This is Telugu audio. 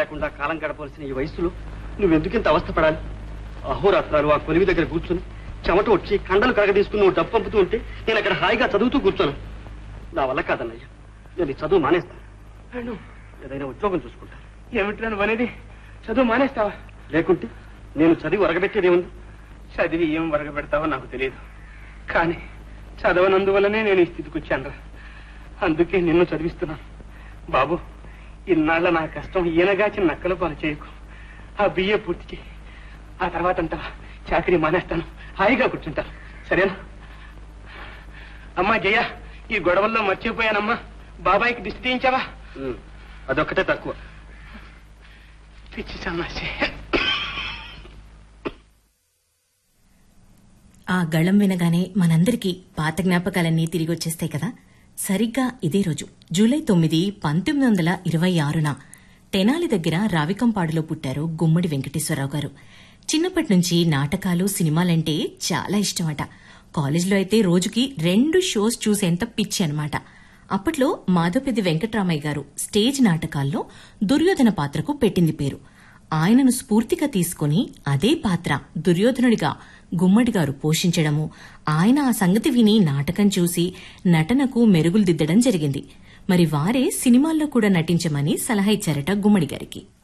లేకుండా కాలం గడపవలసిన ఈ వయసులో నువ్వెందుకింత అవస్థపడాలి? అహోరాత్రాలు ఆ కొలివి దగ్గర కూర్చుని చెమట వచ్చి కండలు కరగదీసుకుని నువ్వు డబ్బు పంపుతూ ఉంటే నేను అక్కడ హాయిగా చదువుతూ కూర్చోను. నా వల్ల కాదన్నయ్య, నేను ఈ చదువు మానేస్తాను. ఏదైనా ఉద్యోగం చూసుకుంటాను. ఏమిటి నువ్వు అనేది? చదువు మానేస్తావా? లేకుంటే నేను చదివి వరగబెట్టేదేముంది? చదివి ఏం వరగబెడతావో నాకు తెలియదు, కానీ చదవనందువల్లనే నేను ఈ స్థితికి వచ్చాను. అందుకే నిన్ను చదివిస్తున్నాను. బాబు, ఇన్నాళ్ళ నా కష్టం ఈయనగాచి నక్కల పాలు చేయకు. ఆ బిఏ పూర్తి చేయి. ఆ తర్వాత అంతా చాకరీ మానేస్తాను, హాయిగా కూర్చుంటాను. సరేనా? అమ్మా జయ, ఈ గొడవల్లో మర్చిపోయానమ్మా. బాబాయికి దిష్టి తీయించావా? అదొక్కటే తక్కువ. పిచ్చి సన్నాసి. ఆ గళం వినగానే మనందరికీ పాత జ్ఞాపకాలన్నీ తిరిగి వచ్చేస్తాయి కదా. సరిగ్గా ఇదే రోజు జూలై 9, 1926న తెనాలి దగ్గర రావికంపాడులో పుట్టారు గుమ్మడి వెంకటేశ్వరరావు గారు. చిన్నప్పటి నుంచి నాటకాలు, సినిమాలంటే చాలా ఇష్టమట. కాలేజ్లో అయితే రోజుకి 2 షోస్ చూసేంత పిచ్చి అనమాట. అప్పట్లో మాధవపెద్ది వెంకట్రామయ్య గారు స్టేజ్ నాటకాల్లో దుర్యోధన పాత్రకు పెట్టింది పేరు. ఆయనను స్ఫూర్తిగా తీసుకుని అదే పాత్ర దుర్యోధనుడిగా గుమ్మడి గారు పోషించడము, ఆయన ఆ సంగతి విని నాటకం చూసి నటనకు మెరుగులు దిద్దడం జరిగింది. మరి వారే సినిమాల్లో కూడా నటించమని సలహా ఇచ్చారట గుమ్మడి గారికి.